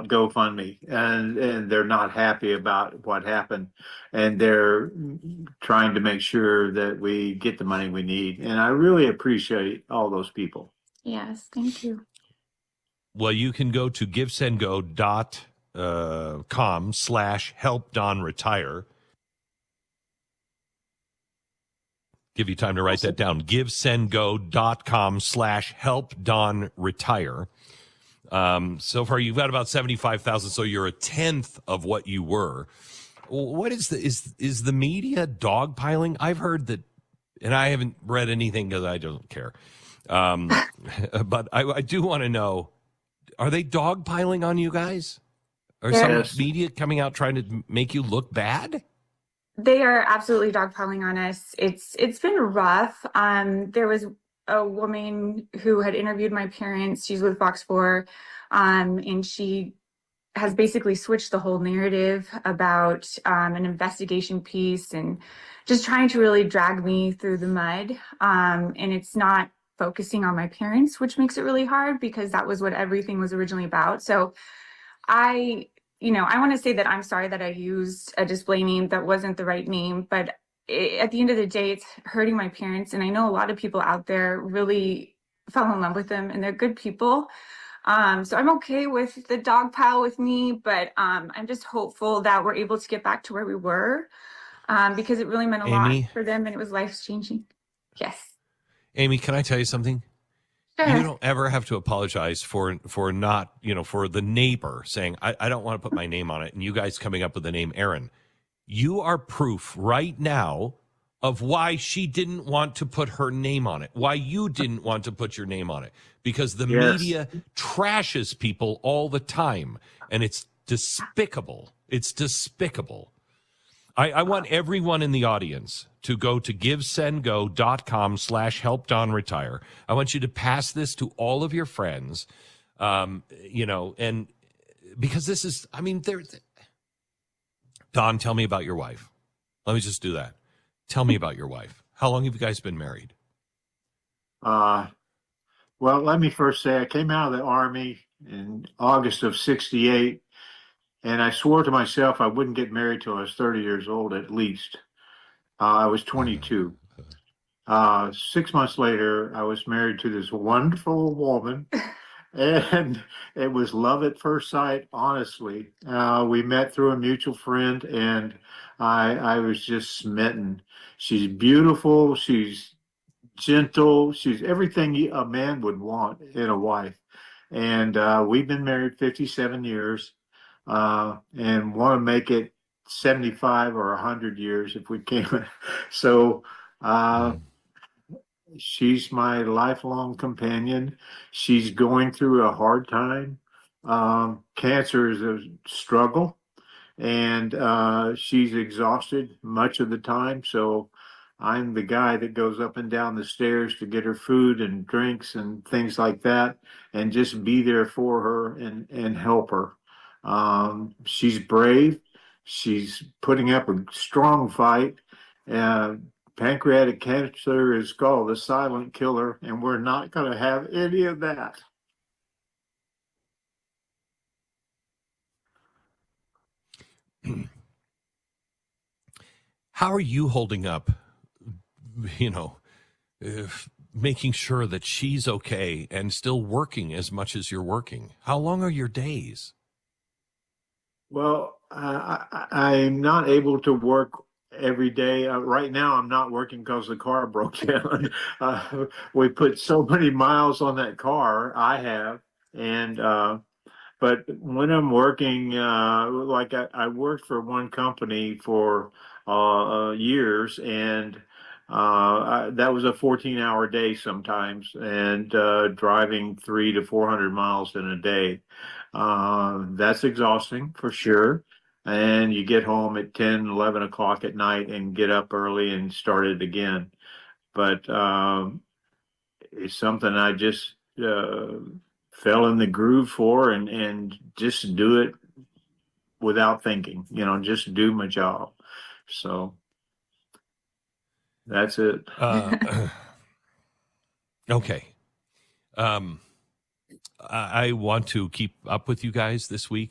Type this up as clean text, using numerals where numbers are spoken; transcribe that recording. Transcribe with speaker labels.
Speaker 1: about GoFundMe, and they're not happy about what happened, and they're trying to make sure that we get the money we need. And I really appreciate all those people.
Speaker 2: Yes, thank you.
Speaker 3: Well, you can go to givesendgo.com/help-Don-retire. Give you time to write that down. givesendgo.com/help-Don-retire. So far, you've got about 75,000, so you're a tenth of what you were. What is the media dogpiling? I've heard that, and I haven't read anything because I don't care. But I do want to know, are they dogpiling on you guys? Or
Speaker 1: Yes.
Speaker 3: some media coming out trying to make you look bad?
Speaker 2: They are absolutely dogpiling on us. It's been rough. There was a woman who had interviewed my parents. She's with Fox 4, and she has basically switched the whole narrative about an investigation piece and just trying to really drag me through the mud. And it's not focusing on my parents, which makes it really hard because that was what everything was originally about. So I want to say that I'm sorry that I used a display name that wasn't the right name, but at the end of the day, it's hurting my parents. And I know a lot of people out there really fell in love with them, and they're good people. So I'm okay with the dog pile with me, but I'm just hopeful that we're able to get back to where we were, because it really meant a lot
Speaker 3: Amy?
Speaker 2: for them, and it was life-changing. Yes.
Speaker 3: Amy, can I tell you something?
Speaker 2: Sure.
Speaker 3: You don't ever have to apologize for not, for the neighbor saying, I don't want to put my name on it, and you guys coming up with the name Aaron. You are proof right now of why she didn't want to put her name on it, why you didn't want to put your name on it, because the
Speaker 1: Yes.
Speaker 3: media trashes people all the time, and it's despicable. It's despicable. I want everyone in the audience to go to givesendgo.com/help-Don-retire. I want you to pass this to all of your friends, and because this is, Don, tell me about your wife. Let me just do that. Tell me about your wife. How long have you guys been married?
Speaker 1: Well, let me first say I came out of the Army in August of '68, and I swore to myself I wouldn't get married till I was 30 years old at least. I was 22. 6 months later, I was married to this wonderful woman, and it was love at first sight, honestly. We met through a mutual friend, and I was just smitten. She's beautiful. She's gentle. She's everything a man would want in a wife. And we've been married 57 years, and want to make it 75 or 100 years if we can. So she's my lifelong companion. She's going through a hard time. Cancer is a struggle, and she's exhausted much of the time. So I'm the guy that goes up and down the stairs to get her food and drinks and things like that, and just be there for her and help her. She's brave. She's putting up a strong fight. Uh, Pancreatic cancer is called the silent killer, and we're not going to have any of that.
Speaker 3: How are you holding up, making sure that she's okay and still working as much as you're working? How long are your days?
Speaker 1: Well, I'm not able to work every day. Right now, I'm not working because the car broke down. We put so many miles on that car, I have, and but when I'm working, like I worked for one company for years, and that was a 14-hour day sometimes, and driving 300 to 400 miles in a day. That's exhausting for sure. And you get home at 10, 11 o'clock at night and get up early and start it again. But it's something I just fell in the groove for, and just do it without thinking, just do my job. So that's it.
Speaker 3: Okay. I want to keep up with you guys this week.